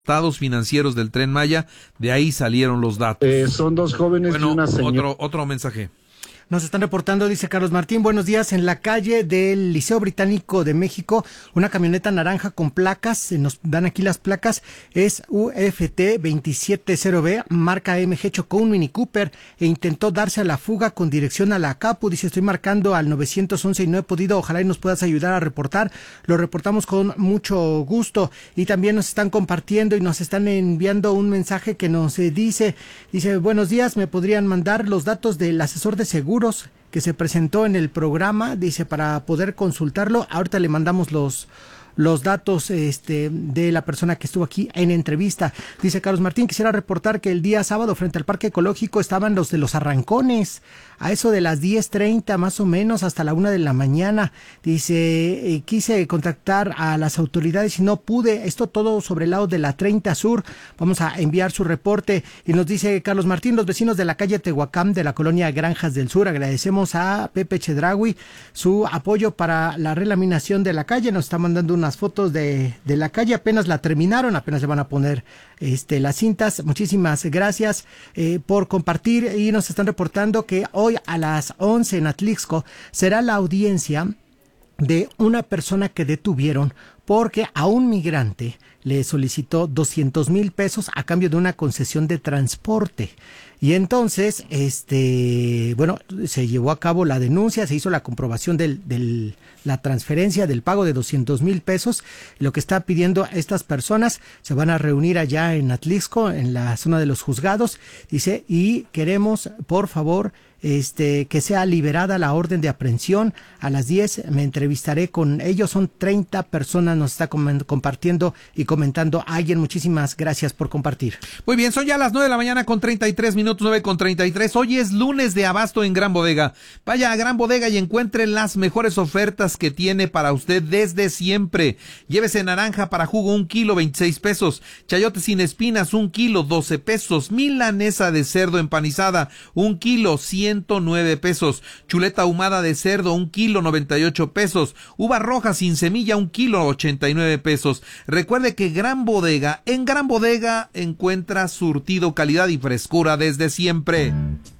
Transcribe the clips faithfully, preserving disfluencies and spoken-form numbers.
estados financieros del Tren Maya, de ahí salieron los datos. Eh, son dos jóvenes bueno, y una señora. Otro, otro mensaje. Nos están reportando, dice Carlos Martín, buenos días, en la calle del Liceo Británico de México, una camioneta naranja con placas, nos dan aquí las placas, es U F T veintisiete cero B, marca M G, chocó un Mini Cooper e intentó darse a la fuga con dirección a la Capu, dice, estoy marcando al nueve once y no he podido, ojalá y nos puedas ayudar a reportar, lo reportamos con mucho gusto, y también nos están compartiendo y nos están enviando un mensaje que nos eh, dice, dice, buenos días, me podrían mandar los datos del asesor de seguros que se presentó en el programa, dice, para poder consultarlo. Ahorita le mandamos los los datos este de la persona que estuvo aquí en entrevista. Dice Carlos Martín, quisiera reportar que el día sábado frente al Parque Ecológico estaban los de los arrancones, a eso de las diez treinta más o menos hasta la una de la mañana. Dice, eh, quise contactar a las autoridades y no pude, esto todo sobre el lado de la treinta Sur. Vamos a enviar su reporte. Y nos dice Carlos Martín, los vecinos de la calle Tehuacán de la colonia Granjas del Sur, agradecemos a Pepe Chedraui su apoyo para la relaminación de la calle. Nos está mandando unas fotos de, de la calle, apenas la terminaron, apenas le van a poner este las cintas. Muchísimas gracias eh, por compartir, y nos están reportando que hoy a las once en Atlixco será la audiencia de una persona que detuvieron porque a un migrante le solicitó doscientos mil pesos a cambio de una concesión de transporte. Y entonces, este, bueno, se llevó a cabo la denuncia, se hizo la comprobación del, del, la transferencia del pago de doscientos mil pesos. Lo que está pidiendo a estas personas, se van a reunir allá en Atlixco, en la zona de los juzgados, dice, y queremos, por favor, este, que sea liberada la orden de aprehensión. A las diez me entrevistaré con ellos, son treinta personas, nos está com- compartiendo y comentando alguien. Muchísimas gracias por compartir. Muy bien, son ya las nueve de la mañana con treinta y tres minutos, nueve con treinta y tres. Hoy es lunes de abasto en Gran Bodega. Vaya a Gran Bodega y encuentre las mejores ofertas que tiene para usted desde siempre. Llévese naranja para jugo un kilo, veintiséis pesos. Chayote sin espinas, un kilo, doce pesos. Milanesa de cerdo empanizada, un kilo, ciento nueve pesos. Chuleta ahumada de cerdo, un kilo, noventa y ocho pesos. Uva roja sin semilla, un kilo, ochenta y nueve pesos. Recuerde que Gran Bodega, en Gran Bodega encuentra surtido, calidad y frescura desde siempre.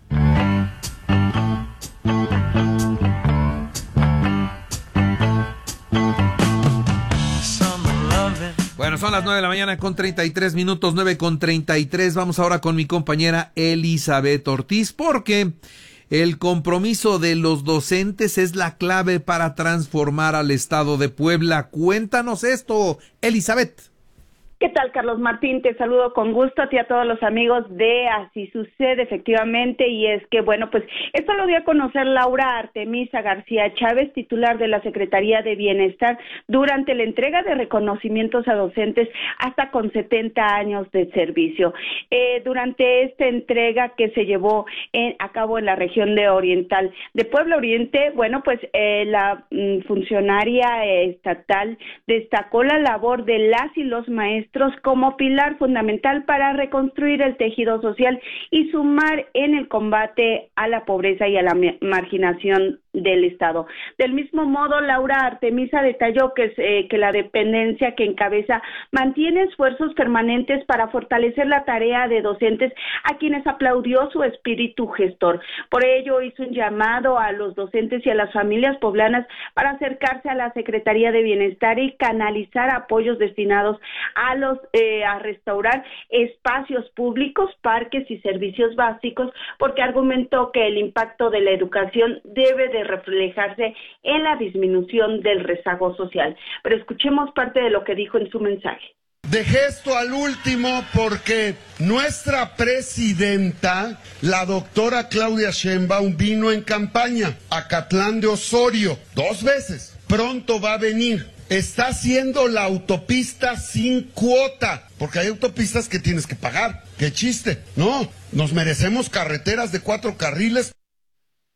Bueno, son las nueve de la mañana con treinta y tres minutos, nueve con treinta y tres. Vamos ahora con mi compañera Elizabeth Ortiz, porque el compromiso de los docentes es la clave para transformar al estado de Puebla. Cuéntanos esto, Elizabeth. ¿Qué tal, Carlos Martín? Te saludo con gusto a ti y a todos los amigos de Así Sucede, efectivamente, y es que, bueno, pues esto lo dio a conocer Laura Artemisa García Chávez, titular de la Secretaría de Bienestar, durante la entrega de reconocimientos a docentes hasta con setenta años de servicio. Eh, durante esta entrega que se llevó en, a cabo en la región de Oriental de Puebla Oriente, bueno, pues eh, la mm, funcionaria eh, estatal destacó la labor de las y los maestros como pilar fundamental para reconstruir el tejido social y sumar en el combate a la pobreza y a la marginación del Estado. Del mismo modo, Laura Artemisa detalló que, eh, que la dependencia que encabeza mantiene esfuerzos permanentes para fortalecer la tarea de docentes, a quienes aplaudió su espíritu gestor. Por ello, hizo un llamado a los docentes y a las familias poblanas para acercarse a la Secretaría de Bienestar y canalizar apoyos destinados a los eh, a restaurar espacios públicos, parques y servicios básicos, porque argumentó que el impacto de la educación debe de reflejarse en la disminución del rezago social. Pero escuchemos parte de lo que dijo en su mensaje. Dejé esto al último porque nuestra presidenta, la doctora Claudia Sheinbaum, vino en campaña a Catlán de Osorio dos veces. Pronto va a venir. Está haciendo la autopista sin cuota, porque hay autopistas que tienes que pagar. ¡Qué chiste! No, nos merecemos carreteras de cuatro carriles.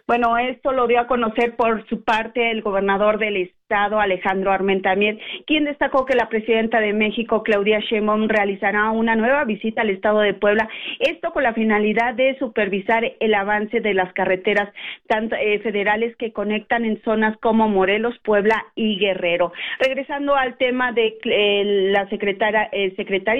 Bueno, esto lo dio a conocer por su parte el gobernador del estado, Alejandro Armenta Mier, quien destacó que la presidenta de México, Claudia Sheinbaum, realizará una nueva visita al estado de Puebla, esto con la finalidad de supervisar el avance de las carreteras tanto eh, federales que conectan en zonas como Morelos, Puebla y Guerrero. Regresando al tema de eh, la secretaria, eh, secretaria